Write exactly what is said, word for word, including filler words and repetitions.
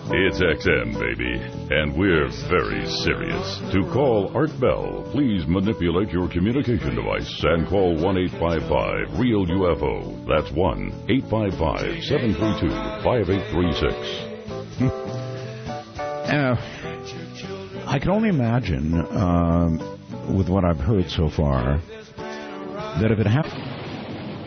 It's X M, baby, and we're very serious. To call Art Bell, please manipulate your communication device and call one eight five five real U F O. That's one eight five five, seven three two, five eight three six. uh, I can only imagine, uh, with what I've heard so far, that if it happened...